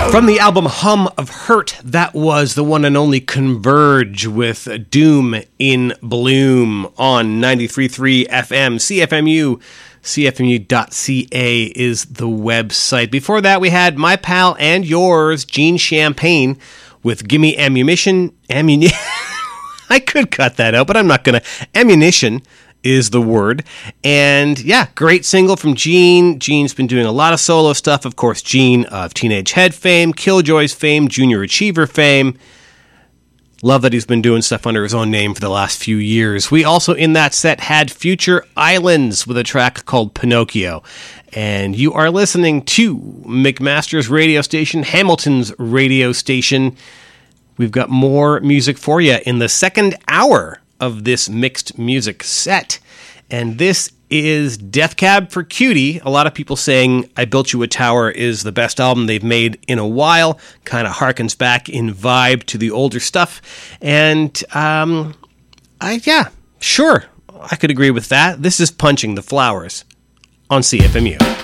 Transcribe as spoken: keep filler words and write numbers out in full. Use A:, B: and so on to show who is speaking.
A: From the album Hum of Hurt, that was the one and only Converge with Doom in Bloom on ninety-three point three F M, C F M U. C F M U dot C A is the website. Before that, we had my pal and yours, Gene Champagne, with Gimme Ammunition. Ammunition. I could cut that out, but I'm not going to. Ammunition is the word. And yeah, great single from Gene. Gene's been doing a lot of solo stuff. Of course, Gene of Teenage Head fame, Killjoys fame, Junior Achiever fame. Love that he's been doing stuff under his own name for the last few years. We also, in that set, had Future Islands with a track called Pinocchio. And you are listening to McMaster's radio station, Hamilton's radio station. We've got more music for you in the second hour of this mixed music set. And this is Death Cab for Cutie. A lot of people saying I Built You a Tower is the best album they've made in a while. Kind of harkens back in vibe to the older stuff. And, um, I yeah, sure, I could agree with that. This is Punching the Flowers on C F M U.